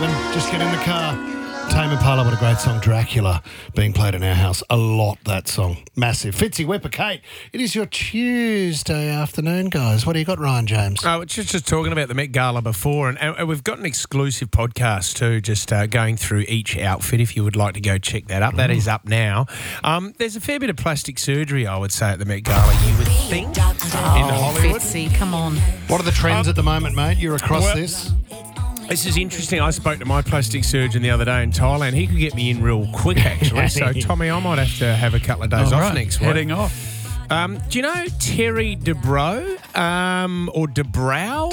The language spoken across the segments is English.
Just get in the car. Tame Impala, what a great song. Dracula, being played in our house a lot, that song. Massive. Fitzy, Whipper, Kate, it is your Tuesday afternoon, guys. What do you got, Ryan James? Oh, just talking about the Met Gala before, and we've got an exclusive podcast too, just going through each outfit if you would like to go check that up. That is up now. There's a fair bit of plastic surgery, I would say, at the Met Gala, you would think, in Hollywood. Fitzy, come on. What are the trends at the moment, mate? You're across this? This is interesting. I spoke to my plastic surgeon the other day in Thailand. He could get me in real quick, actually. So, Tommy, I might have to have a couple of days off next week. Heading off. Do you know Terry Dubrow or Dubrow?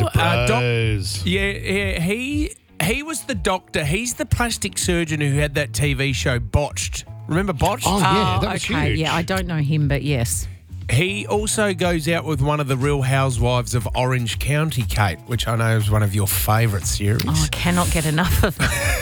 Yeah. He was the doctor. He's the plastic surgeon who had that TV show Botched. Remember Botched? Oh, yeah, that was okay. huge. Yeah, I don't know him, but yes. He also goes out with one of the Real Housewives of Orange County, Kate, which I know is one of your favourite series. Oh, I cannot get enough of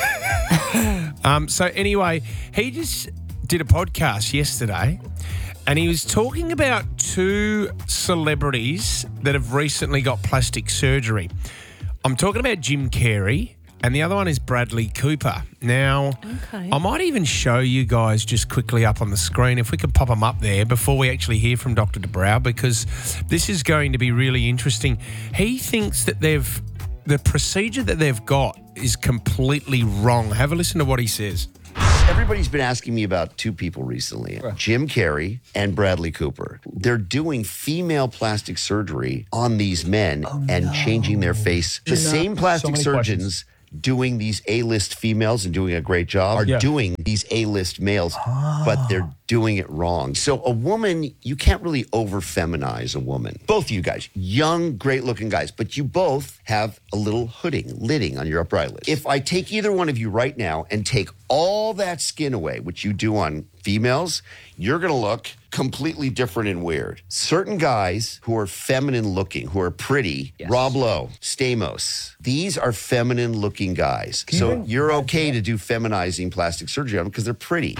it. So anyway, he just did a podcast yesterday and he was talking about two celebrities that have recently got plastic surgery. I'm talking about Jim Carrey and the other one is Bradley Cooper. Now, I might even show you guys just quickly up on the screen, if we could pop them up there before we actually hear from Dr. Dubrow, because this is going to be really interesting. He thinks that the procedure that they've got is completely wrong. Have a listen to what he says. Everybody's been asking me about two people recently, Jim Carrey and Bradley Cooper. They're doing female plastic surgery on these men and changing their face. The same plastic surgeons doing these A-list females and doing a great job are doing these A-list males, but they're doing it wrong. So a woman, you can't really over-feminize a woman. Both of you guys, young, great-looking guys, but you both have a little lidding on your upper eyelid. If I take either one of you right now and take all that skin away, which you do on females, you're going to look completely different and weird. Certain guys who are feminine looking, who are pretty, Rob Lowe, Stamos, these are feminine looking guys. So you're okay to do feminizing plastic surgery on them because they're pretty.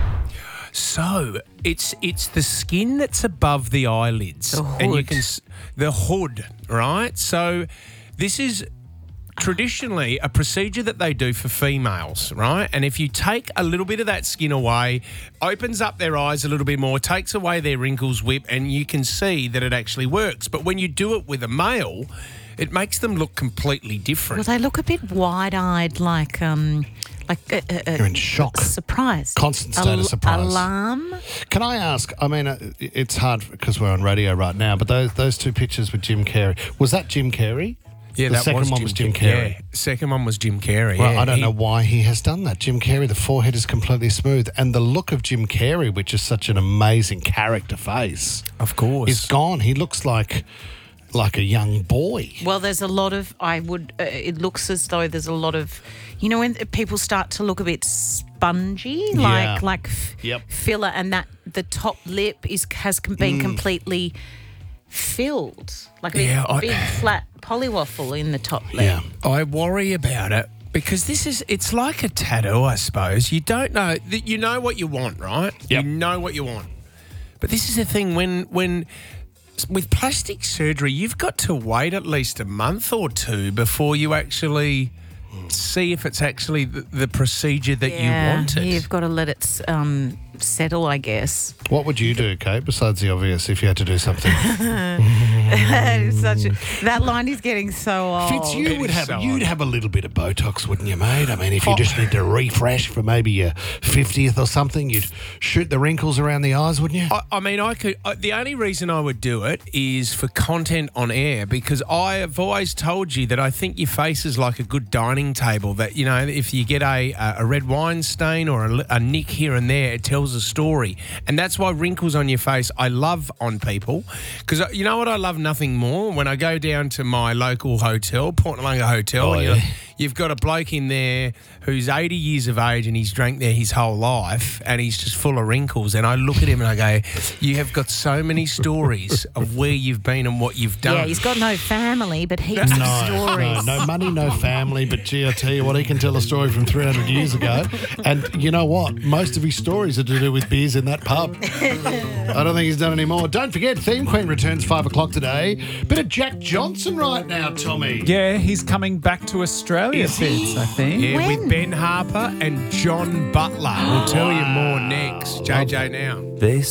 So it's the skin that's above the eyelids, and you can the hood, right? So this is traditionally a procedure that they do for females, right? And if you take a little bit of that skin away, opens up their eyes a little bit more, takes away their wrinkles, whip, and you can see that it actually works. But when you do it with a male, it makes them look completely different. Well, they look a bit wide-eyed, like You're in shock. Surprise. Constant state of surprise. Alarm. Can I ask, I mean, it's hard because we're on radio right now, but those two pictures with Jim Carrey, was that Jim Carrey? Yeah, the second one was Jim Carrey. Yeah, second one was Jim Carrey. Well, yeah. I don't know why he has done that. Jim Carrey, the forehead is completely smooth, and the look of Jim Carrey, which is such an amazing character face, of course, is gone. He looks like a young boy. Well, there's a lot of, it looks as though there's a lot of, you know, when people start to look a bit spongy, like filler, and that the top lip has been completely filled, like a big flat polywaffle in the top lip. Yeah. I worry about it because it's like a tattoo, I suppose. You don't know, you know what you want, right? Yep. You know what you want. But this is the thing, when with plastic surgery, you've got to wait at least a month or two before you actually see if it's actually the procedure that you wanted. You've got to let it settle, I guess. What would you do, Kate, besides the obvious, if you had to do something? That line is getting so old. Fitz, you'd have a little bit of Botox, wouldn't you, mate? I mean, if you just need to refresh for maybe your 50th or something, you'd shoot the wrinkles around the eyes, wouldn't you? I mean, I could. The only reason I would do it is for content on air, because I have always told you that I think your face is like a good dining table, that, you know, if you get a red wine stain or a nick here and there, it tells a story. And that's why wrinkles on your face I love on people, because you know what I love nothing more? When I go down to my local hotel, Port Noarlunga Hotel, you've got a bloke in there who's 80 years of age and he's drank there his whole life and he's just full of wrinkles, and I look at him and I go, you have got so many stories of where you've been and what you've done. Yeah, he's got no family, but heaps of stories. No money, no family, but gee, I tell you what, he can tell a story from 300 years ago. And you know what? Most of his stories are to do with beers in that pub. I don't think he's done any more. Don't forget, Theme Queen returns 5 o'clock today. Bit of Jack Johnson right now, Tommy. Yeah, he's coming back to Australia. Australia Is he? fits, I think. Yeah, When? with Ben Harper and John Butler. We'll tell you more next. JJ now. They